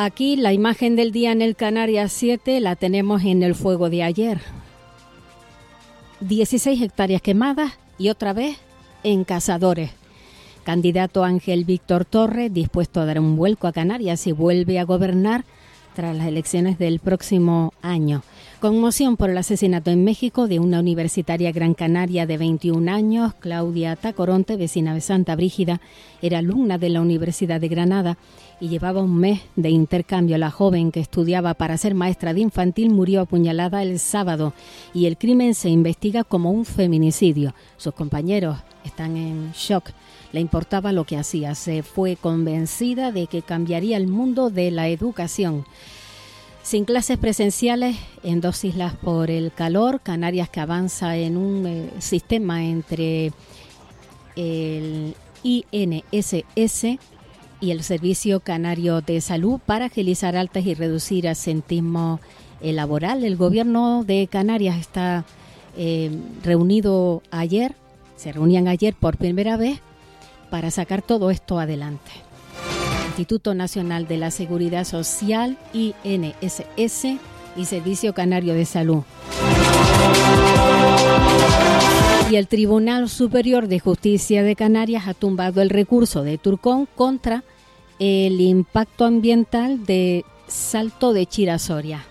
Aquí la imagen del día en el Canarias 7 la tenemos en el fuego de ayer. 16 hectáreas quemadas y otra vez en Cazadores. Candidato Ángel Víctor Torres dispuesto a dar un vuelco a Canarias y vuelve a gobernar tras las elecciones del próximo año. Conmoción por el asesinato en México de una universitaria gran canaria de 21 años, Claudia Tacoronte, vecina de Santa Brígida, era alumna de la Universidad de Granada y llevaba un mes de intercambio. La joven, que estudiaba para ser maestra de infantil, murió apuñalada el sábado y el crimen se investiga como un feminicidio. Sus compañeros están en shock. Le importaba lo que hacía. Se fue convencida de que cambiaría el mundo de la educación. Sin clases presenciales en 2 islas por el calor, Canarias que avanza en un sistema entre el INSS y el Servicio Canario de Salud para agilizar altas y reducir absentismo laboral. El gobierno de Canarias está se reunían ayer por primera vez para sacar todo esto adelante. Instituto Nacional de la Seguridad Social, INSS, y Servicio Canario de Salud. Y el Tribunal Superior de Justicia de Canarias ha tumbado el recurso de Turcón contra el impacto ambiental de Salto de Chirasoria.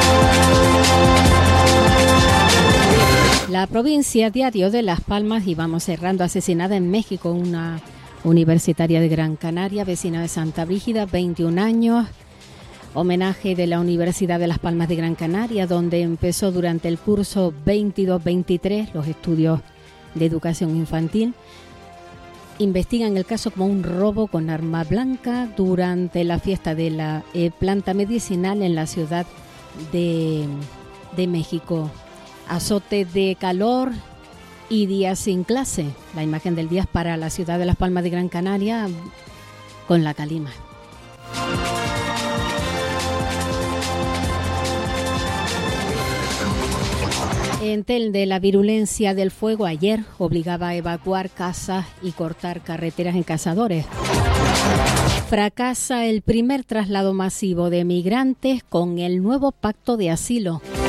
La provincia Diario de Las Palmas, y vamos cerrando, asesinada en México una universitaria de Gran Canaria, vecina de Santa Brígida, 21 años. Homenaje de la Universidad de Las Palmas de Gran Canaria, donde empezó durante el curso 22-23 los estudios de educación infantil. Investigan el caso como un robo con arma blanca durante la fiesta de la planta medicinal en la Ciudad de México. Azote de calor y días sin clase. La imagen del día es para la ciudad de Las Palmas de Gran Canaria con la calima. Entel de la virulencia del fuego ayer obligaba a evacuar casas y cortar carreteras en Cazadores. Fracasa el primer traslado masivo de migrantes con el nuevo pacto de asilo.